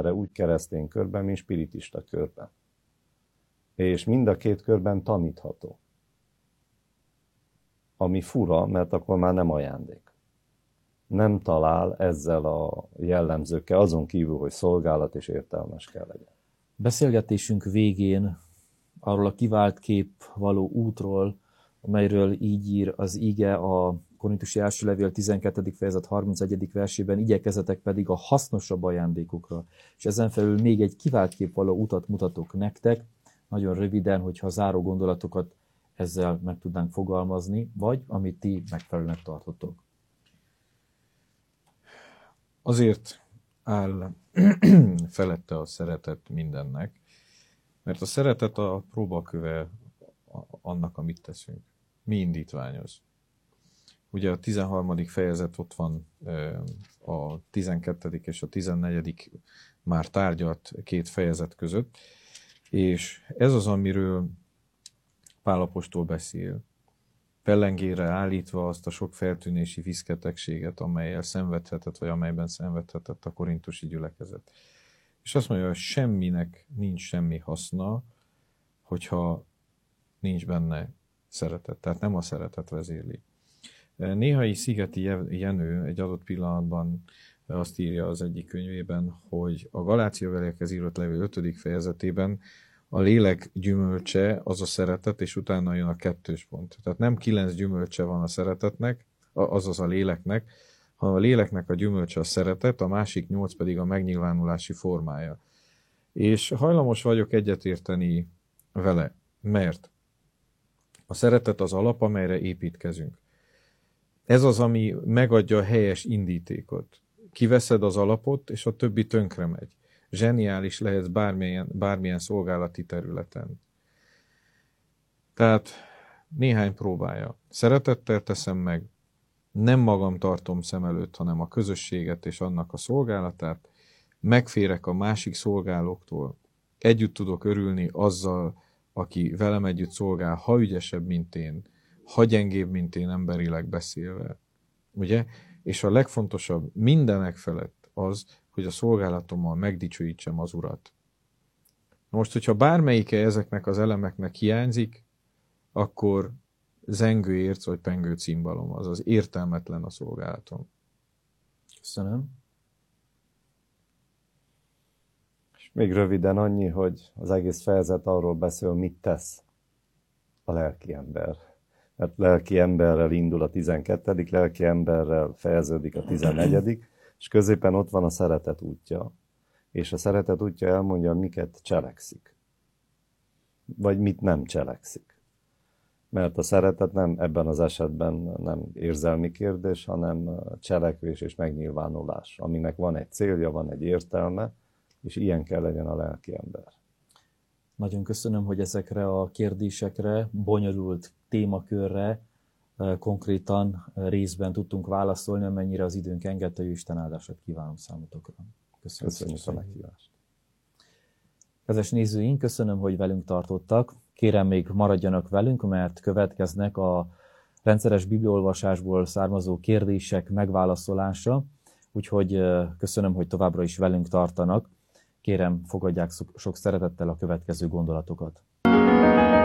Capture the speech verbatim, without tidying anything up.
embere, úgy keresztény körben, mint spiritista körben. És mind a két körben tanítható. Ami fura, mert akkor már nem ajándék. Nem talál ezzel a jellemzőkkel, azon kívül, hogy szolgálat és értelmes kell legyen. Beszélgetésünk végén arról a kivált kép való útról, amelyről így ír az ige a Korintusi első levél tizenkettedik fejezet harmincegyedik versében, igyekezetek pedig a hasznosabb ajándékokra. És ezen felül még egy kivált kép való utat mutatok nektek, nagyon röviden, hogyha záró gondolatokat ezzel meg tudnánk fogalmazni, vagy amit ti megfelelőnek tartotok. Azért áll felette a szeretet mindennek, mert a szeretet a próbaköve annak, amit teszünk. Mi indítványoz. Ugye a tizenharmadik fejezet ott van, a tizenkettedik és a tizennegyedik már tárgyalt két fejezet között, és ez az, amiről Pál apostol beszél, pellengére állítva azt a sok feltűnési viszketegséget, amellyel szenvedhetett, vagy amelyben szenvedhetett a korintusi gyülekezet. És azt mondja, hogy semminek nincs semmi haszna, hogyha nincs benne szeretet. Tehát nem a szeretet vezérli. Néhai Szigeti Jenő egy adott pillanatban azt írja az egyik könyvében, hogy a Galáciabeliekhez írott levél ötödik fejezetében a lélek gyümölcse az a szeretet, és utána jön a kettős pont. Tehát nem kilenc gyümölcse van a szeretetnek, azaz a léleknek, hanem a léleknek a gyümölcse a szeretet, a másik nyolc pedig a megnyilvánulási formája. És hajlamos vagyok egyetérteni vele, mert a szeretet az alap, amelyre építkezünk. Ez az, ami megadja a helyes indítékot. Kiveszed az alapot, és a többi tönkre megy. Zseniális lehetsz bármilyen, bármilyen szolgálati területen. Tehát néhány próbája. Szeretettel teszem meg, nem magam tartom szem előtt, hanem a közösséget és annak a szolgálatát. Megférek a másik szolgálóktól. Együtt tudok örülni azzal, aki velem együtt szolgál, ha ügyesebb, mint én, ha gyengébb, mint én emberileg beszélve. Ugye? És a legfontosabb mindenek felett az, hogy a szolgálatommal megdicsőítsem az Urat. Most, hogyha bármelyike ezeknek az elemeknek hiányzik, akkor zengő érc vagy pengő cimbalom, azaz értelmetlen a szolgálatom. Köszönöm. És még röviden annyi, hogy az egész fejezet arról beszél, mit tesz a lelki ember. Mert lelki emberrel indul a tizenkettedik, lelki emberrel fejeződik a tizennegyedik, és középen ott van a szeretet útja. És a szeretet útja elmondja, miket cselekszik. Vagy mit nem cselekszik. Mert a szeretet nem ebben az esetben nem érzelmi kérdés, hanem cselekvés és megnyilvánulás, aminek van egy célja, van egy értelme, és ilyen kell legyen a lelki ember. Nagyon köszönöm, hogy ezekre a kérdésekre, bonyolult témakörre konkrétan részben tudtunk válaszolni, amennyire az időnk engedte, hogy Isten áldását kívánom számotokra. Köszönöm. Köszönjük a meghívást. Kedves nézőink, köszönöm, hogy velünk tartottak. Kérem, még maradjanak velünk, mert következnek a rendszeres bibliaolvasásból származó kérdések megválaszolása, úgyhogy köszönöm, hogy továbbra is velünk tartanak. Kérem, fogadják sok szeretettel a következő gondolatokat.